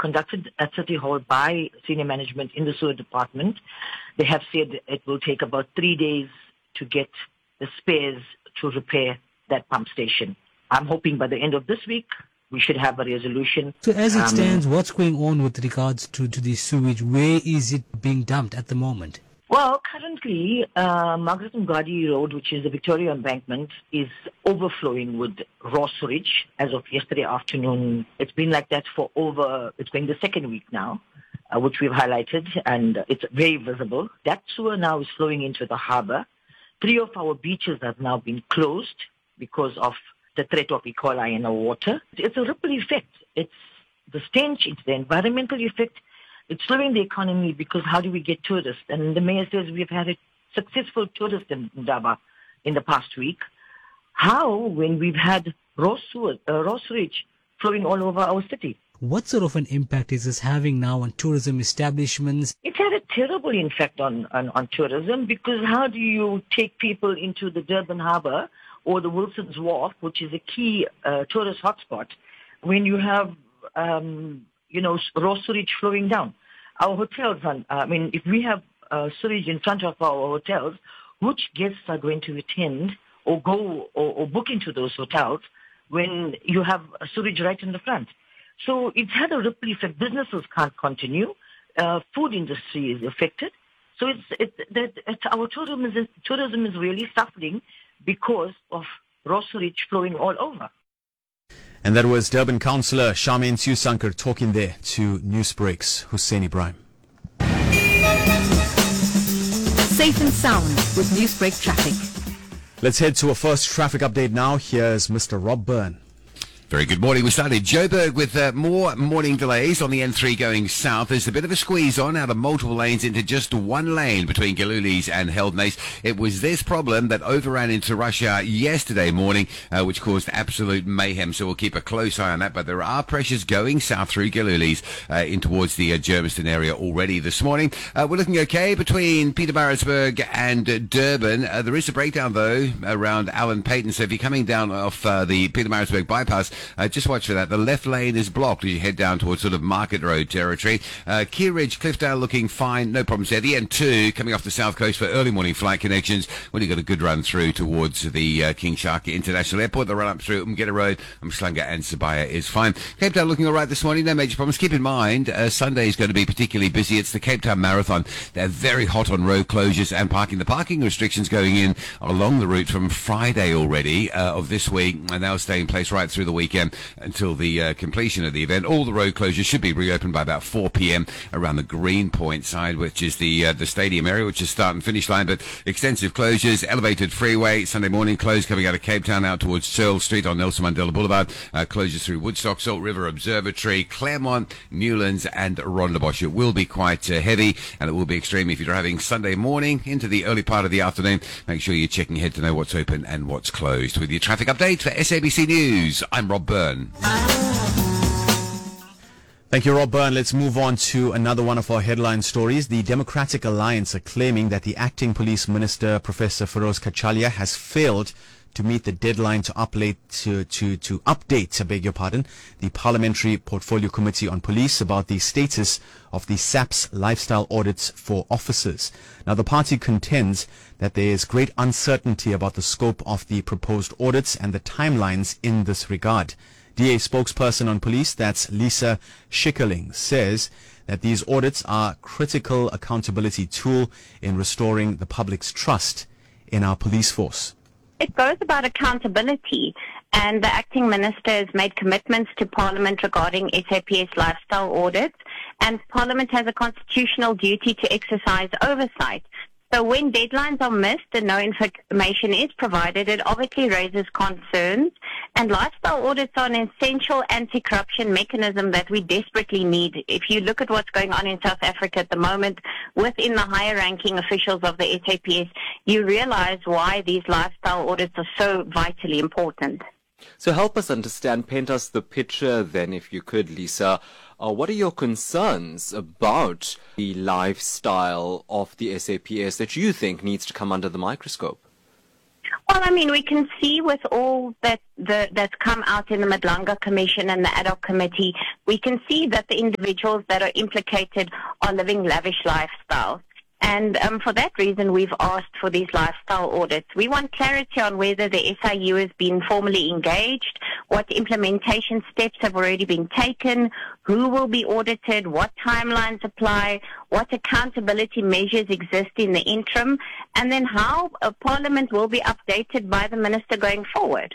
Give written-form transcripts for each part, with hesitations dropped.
conducted at City Hall by senior management in the sewer department. They have said it will take about 3 days to get the spares to repair that pump station. I'm hoping by the end of this week, we should have a resolution. So as it stands, what's going on with regards to the sewage? Where is it being dumped at the moment? Well, currently, Margaret Mgadi Road, which is the Victoria Embankment, is overflowing with raw sewage as of yesterday afternoon. It's been like that it's been the second week now, which we've highlighted, and it's very visible. That sewer now is flowing into the harbour. 3 of our beaches have now been closed because of the threat of E. coli in our water. It's a ripple effect. It's the stench, it's the environmental effect. It's slowing the economy because how do we get tourists? And the mayor says we've had a successful tourist in Ndaba in the past week. How when we've had raw sewage flowing all over our city? What sort of an impact is this having now on tourism establishments? It's had a terrible impact on tourism because how do you take people into the Durban Harbour or the Wilson's Wharf, which is a key tourist hotspot, when you have raw sewage flowing down? Our hotels, if we have sewage in front of our hotels, which guests are going to attend or go or book into those hotels when you have sewage right in the front? So it's had a ripple effect. Businesses can't continue. Food industry is affected. So our tourism is really suffering because of raw sewage flowing all over. And that was Durban Councillor Charmaine Siusankar talking there to Newsbreak's Hussein Ibrahim. Safe and sound with Newsbreak Traffic. Let's head to a first traffic update now. Here's Mr. Rob Byrne. Very good morning. We started Joburg with more morning delays on the N3 going south. There's a bit of a squeeze on out of multiple lanes into just one lane between Galulis and Heldnace. It was this problem that overran into rush hour yesterday morning, which caused absolute mayhem. So we'll keep a close eye on that. But there are pressures going south through Galulis in towards the Germiston area already this morning. We're looking okay between Pietermaritzburg and Durban. There is a breakdown, though, around Alan Payton. So if you're coming down off the Pietermaritzburg bypass, just watch for that. The left lane is blocked as you head down towards sort of Market Road territory. Key Ridge, Cliffdale looking fine. No problems there. The N2 coming off the south coast for early morning flight connections. When you got a good run through towards the King Shaka International Airport, the run up through Umgeta Road, Umhlanga and Sabaya is fine. Cape Town looking all right this morning. No major problems. Keep in mind, Sunday is going to be particularly busy. It's the Cape Town Marathon. They're very hot on road closures and parking. The parking restrictions going in along the route from Friday already of this week, and they'll stay in place right through the weekend until the completion of the event. All the road closures should be reopened by about 4 p.m. around the Greenpoint side, which is the stadium area, which is start and finish line. But extensive closures, elevated freeway, Sunday morning closed coming out of Cape Town out towards Searle Street on Nelson Mandela Boulevard. Closures through Woodstock, Salt River Observatory, Claremont, Newlands and Rondebosch. It will be quite heavy, and it will be extreme if you're driving Sunday morning into the early part of the afternoon. Make sure you're checking ahead to know what's open and what's closed. With your traffic update for SABC News, I'm Rob Byrne. Thank you, Rob Byrne. Let's move on to another one of our headline stories. The Democratic Alliance are claiming that the acting police minister, Professor Feroz Kachalia, has failed to meet the deadline to update, the Parliamentary Portfolio Committee on Police about the status of the SAPS lifestyle audits for officers. Now, the party contends that there is great uncertainty about the scope of the proposed audits and the timelines in this regard. DA spokesperson on police, that's Lisa Schikkerling, says that these audits are a critical accountability tool in restoring the public's trust in our police force. It goes about accountability, and the acting minister has made commitments to Parliament regarding SAPS lifestyle audits, and Parliament has a constitutional duty to exercise oversight. So when deadlines are missed and no information is provided, it obviously raises concerns. And lifestyle audits are an essential anti-corruption mechanism that we desperately need. If you look at what's going on in South Africa at the moment within the higher-ranking officials of the SAPS, you realize why these lifestyle audits are so vitally important. So help us understand, paint us the picture then, if you could, Lisa. What are your concerns about the lifestyle of the SAPS that you think needs to come under the microscope? Well, I mean, we can see with all that's come out in the Madlanga Commission and the ad hoc committee, we can see that the individuals that are implicated are living lavish lifestyles. And for that reason, we've asked for these lifestyle audits. We want clarity on whether the SIU has been formally engaged, what implementation steps have already been taken, who will be audited, what timelines apply, what accountability measures exist in the interim, and then how Parliament will be updated by the Minister going forward.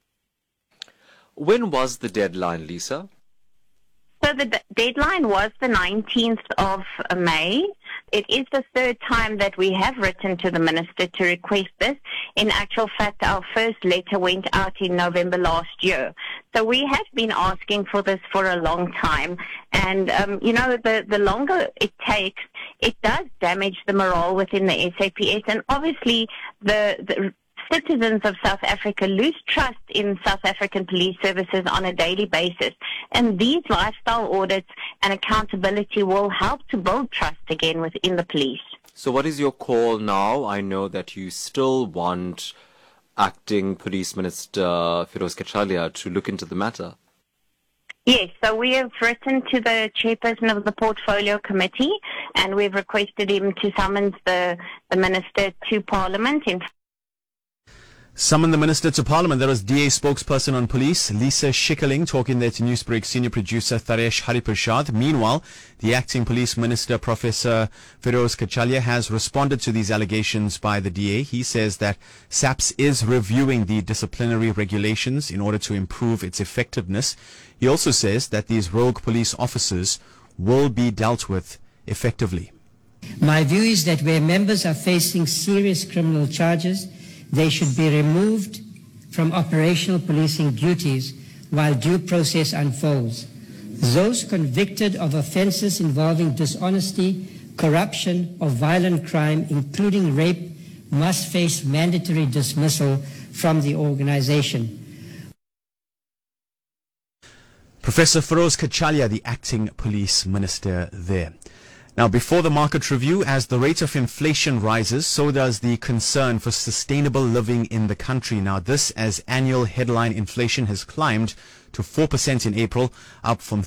When was the deadline, Lisa? So the deadline was the 19th of May. It is the third time that we have written to the Minister to request this. In actual fact, our first letter went out in November last year. So we have been asking for this for a long time. And, the longer it takes, it does damage the morale within the SAPS. And obviously, the citizens of South Africa lose trust in South African police services on a daily basis. And these lifestyle audits and accountability will help to build trust again within the police. So what is your call now? I know that you still want Acting Police Minister Feroz Kachalia to look into the matter. Yes, so we have written to the chairperson of the Portfolio Committee and we've requested him to summons the Minister to Parliament. Summon the Minister to Parliament. There was DA spokesperson on police, Lisa Schikkeling, talking there to Newsbreak senior producer Tharesh Hariprasad. Meanwhile, the acting police minister, Professor Feroz Kachalia, has responded to these allegations by the DA. He says that SAPS is reviewing the disciplinary regulations in order to improve its effectiveness. He also says that these rogue police officers will be dealt with effectively. My view is that where members are facing serious criminal charges, they should be removed from operational policing duties while due process unfolds. Those convicted of offences involving dishonesty, corruption, or violent crime, including rape, must face mandatory dismissal from the organization. Professor Feroz Kachalia, the acting police minister there. Now, before the market review, as the rate of inflation rises, so does the concern for sustainable living in the country. Now, this as annual headline inflation has climbed to 4% in April, up from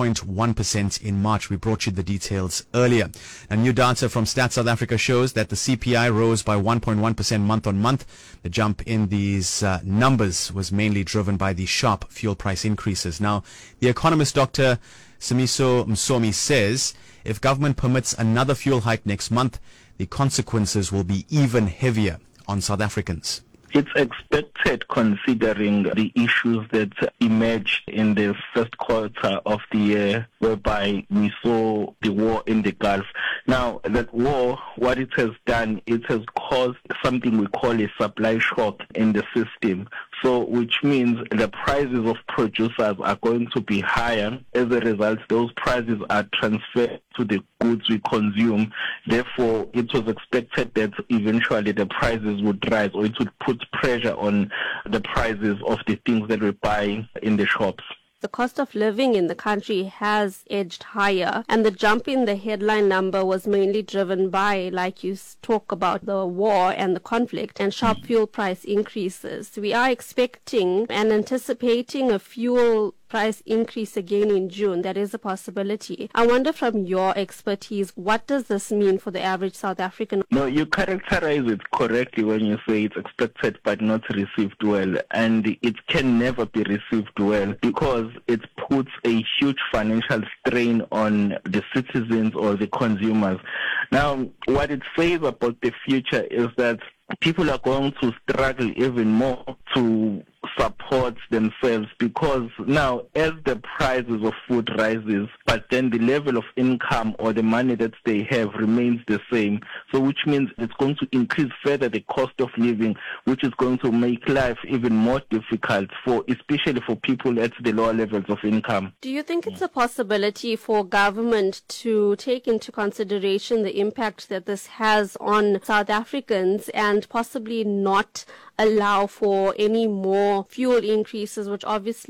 3.1% in March. We brought you the details earlier. And new data from Stats South Africa shows that the CPI rose by 1.1% month on month. The jump in these numbers was mainly driven by the sharp fuel price increases. Now, the economist Dr. Simiso Msomi says if government permits another fuel hike next month, the consequences will be even heavier on South Africans. It's expected considering the issues that emerged in the first quarter of the year, whereby we saw the war in the Gulf. Now, that war, what it has done, it has caused something we call a supply shock in the system. So, which means the prices of producers are going to be higher. As a result, those prices are transferred to the goods we consume. Therefore, it was expected that eventually the prices would rise, or it would put pressure on the prices of the things that we buy in the shops. The cost of living in the country has edged higher, and the jump in the headline number was mainly driven by, like you talk about, the war and the conflict and sharp fuel price increases. We are expecting and anticipating a fuel price increase again in June. That is a possibility. I wonder, from your expertise, what does this mean for the average South African? No, you characterize it correctly when you say it's expected but not received well. And it can never be received well because it puts a huge financial strain on the citizens or the consumers. Now, what it says about the future is that people are going to struggle even more to support themselves, because now as the prices of food rises, but then the level of income or the money that they have remains the same, so which means it's going to increase further the cost of living, which is going to make life even more difficult especially for people at the lower levels of income. Do you think it's a possibility for government to take into consideration the impact that this has on South Africans and possibly not allow for any more fuel increases, which obviously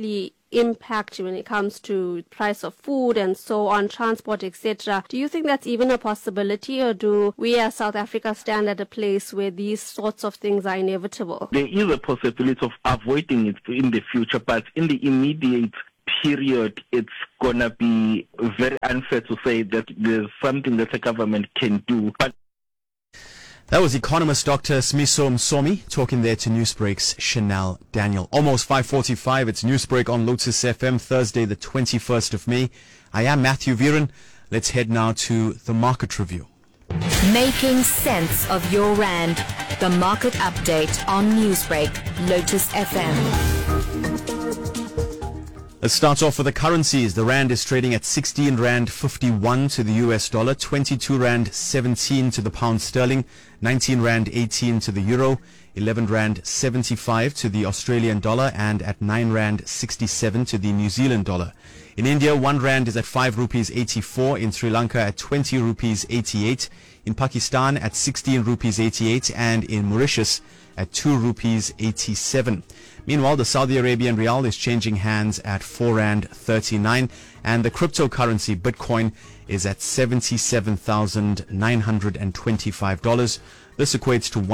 impact when it comes to price of food and so on, transport, etc. Do you think that's even a possibility, or do we as South Africa stand at a place where these sorts of things are inevitable? There is a possibility of avoiding it in the future, but in the immediate period, it's going to be very unfair to say that there's something that the government can do. But that was economist Dr. Smiso Msomi talking there to Newsbreak's Chanel Daniel. Almost 5:45. It's Newsbreak on Lotus FM, Thursday, the 21st of May. I am Matthew Viren. Let's head now to the market review. Making sense of your rand. The market update on Newsbreak, Lotus FM. Let's start off with the currencies. The rand is trading at 16 rand 51 to the US dollar, 22 rand 17 to the pound sterling, 19 rand 18 to the euro, 11 rand 75 to the Australian dollar, and at 9 rand 67 to the New Zealand dollar. In India, 1 rand is at 5 rupees 84, in Sri Lanka at 20 rupees 88, in Pakistan at 16 rupees 88, and in Mauritius at 2 rupees 87. Meanwhile, the Saudi Arabian Riyal is changing hands at 4 rand 39, and the cryptocurrency Bitcoin is at $77,925. This equates to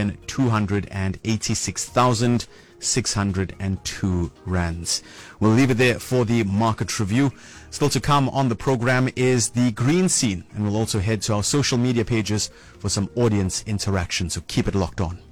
1,286,602 rands. We'll leave it there for the market review. Still to come on the program is the green scene, and we'll also head to our social media pages for some audience interaction, so keep it locked on.